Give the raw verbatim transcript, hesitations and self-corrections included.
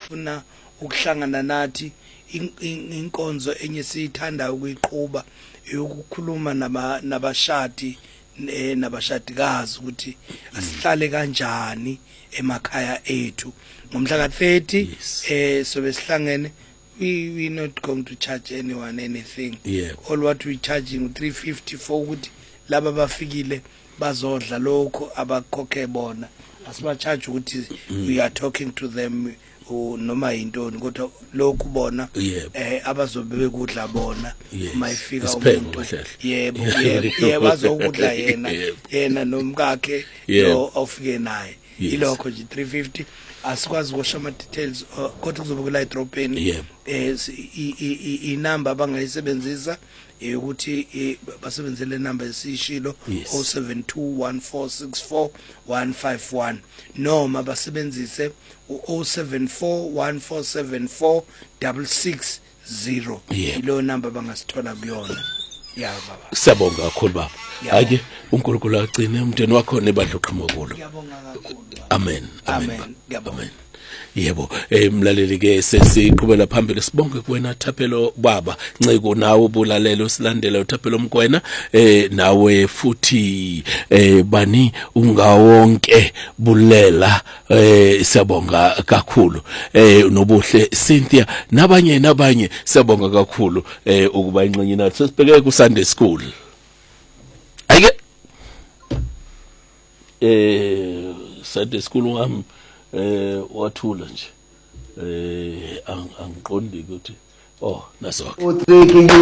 ufuna ukuhlangana nathi inkonzo enye siyithanda ukuyiqhuba yokukhuluma naba nabashadi nabashadikazi ukuthi asihlale kanjani emakhaya ethu ngomhla ka thirty eh sobe sihlangene we we not going to charge anyone anything. Yeah. All what we charging three fifty for ukuthi laba bafikile bazodla lokho abakhokhe bona asiba charge ukuthi we are talking to them noma intoni kodwa lokhu bona eh abazobe bekudla bona mayifika umuntu yebo yebo bazokudla yena yena nomkakhe lo ofike naye ilokho nje three fifty asikwazi ukusho ama details kodwa kuzobe kula edropeni eh i number abangayisebenzisa ukuthi basebenzele number esishilo oh seven two one four six four one five one noma basebenzise oh seven four one four seven four six six zero ilo number bangasithola kuyona. Ya baba siyabonga kakhulu baba ake uNkulunkulu agcine umntwana wakho nebandla oqhamukulo. Ngiyabonga kakhulu. Amen amen amen. Yebo eh mlaleli ke sesiqhubela phambili sibonke kuwena Thaphelo baba nciko nawe bulalelo silandela uThaphelo Mgwena eh nawe futhi eh bani ungawonke bulela eh siyabonga kakhulu eh nobuhle Cynthia nabanye nabanye siyabonga kakhulu eh ukuba ingxenye nathi sesibheke ku Sunday school ayike eh Sunday school ngam eh wathula nje eh angiqondi ukuthi oh naso